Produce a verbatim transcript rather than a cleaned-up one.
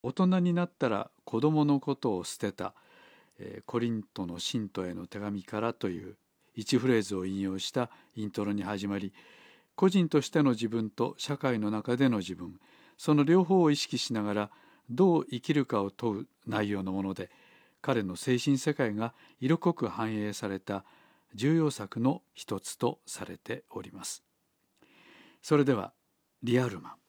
大人になったら子供のことを捨てた、えーコリントの信徒への手紙からという一フレーズを引用したイントロに始まり、個人としての自分と社会の中での自分、その両方を意識しながらどう生きるかを問う内容のもので、彼の精神世界が色濃く反映された重要作の一つとされております。それではリアルマン。